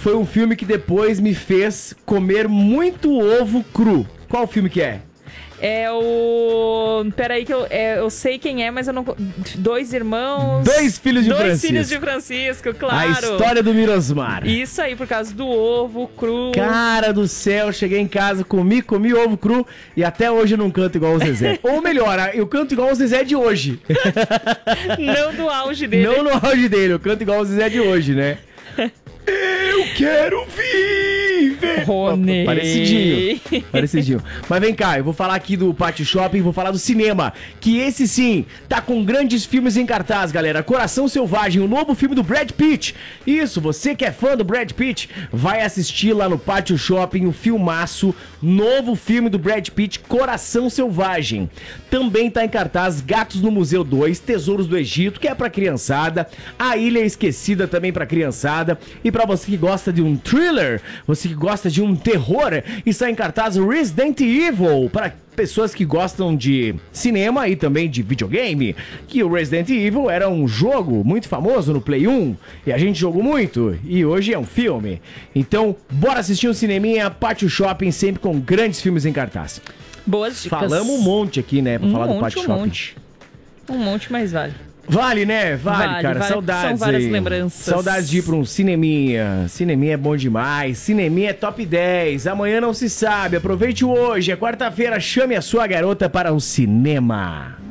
foi um filme que depois me fez comer muito ovo cru. Qual filme que é? É o... Peraí que eu sei quem é, mas eu não... Dois irmãos... Dois filhos de Francisco. Dois filhos de Francisco, claro. A história do Mirosmar. Isso aí, por causa do ovo cru. Cara do céu, cheguei em casa, comi ovo cru e até hoje eu não canto igual o Zezé. Ou melhor, eu canto igual o Zezé de hoje. Não do auge dele. Não no auge dele, eu canto igual o Zezé de hoje, né? Eu quero viver! Rony. Parecidinho. Mas vem cá, eu vou falar aqui do Pátio Shopping, vou falar do cinema, que esse sim, tá com grandes filmes em cartaz, galera. Coração Selvagem, o novo filme do Brad Pitt. Isso, você que é fã do Brad Pitt, vai assistir lá no Pátio Shopping o filmaço, novo filme do Brad Pitt, Coração Selvagem. Também tá em cartaz Gatos no Museu 2, Tesouros do Egito, que é pra criançada, A Ilha Esquecida também pra criançada, e pra você que gosta de um thriller, você que gosta de um terror, está em cartaz Resident Evil, para pessoas que gostam de cinema e também de videogame, que o Resident Evil era um jogo muito famoso no Play 1, e a gente jogou muito, e hoje é um filme. Então, bora assistir um cineminha, Pátio Shopping, sempre com grandes filmes em cartaz. Boas dicas. Falamos um monte aqui, né, pra falar do Pátio Shopping. Um monte, mas vale. Vale, né? Vale, cara. Vale. Saudades. São várias aí. lembranças. Saudades de ir pra um cineminha. Cineminha é bom demais. Cineminha é top 10. Amanhã não se sabe. Aproveite o hoje. É quarta-feira. Chame a sua garota para o cinema.